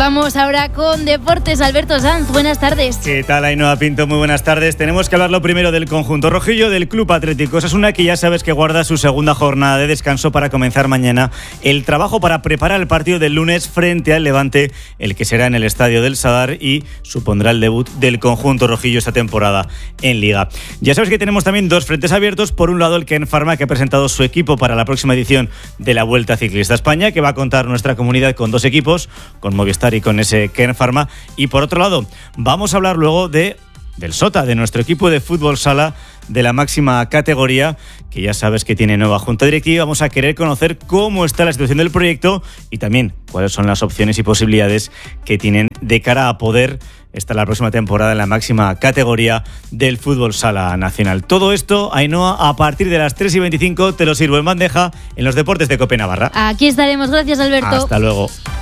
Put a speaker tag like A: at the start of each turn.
A: Vamos ahora con deportes. Alberto Sanz, buenas tardes.
B: ¿Qué tal, Ainhoa Pinto? Muy buenas tardes. Tenemos que hablar lo primero del conjunto rojillo del Club Atlético Osasuna, que ya sabes que guarda su segunda jornada de descanso para comenzar mañana el trabajo para preparar el partido del lunes frente al Levante, el que será en el Estadio del Sadar y supondrá el debut del conjunto rojillo esta temporada en Liga. Ya sabes que tenemos también dos frentes abiertos. Por un lado, el Kern Pharma, que ha presentado su equipo para la próxima edición de la Vuelta Ciclista a España, que va a contar nuestra comunidad con dos equipos, con Movistar y con ese Kern Pharma. Y por otro lado, vamos a hablar luego del Sota, de nuestro equipo de fútbol sala de la máxima categoría, que ya sabes que tiene nueva junta directiva. Vamos a querer conocer cómo está la situación del proyecto y también cuáles son las opciones y posibilidades que tienen de cara a poder estar la próxima temporada en la máxima categoría del fútbol sala nacional. Todo esto, Ainhoa, a partir de las 3:25 te lo sirvo en bandeja en los deportes de COPE Navarra.
A: Aquí estaremos. Gracias, Alberto.
B: Hasta luego.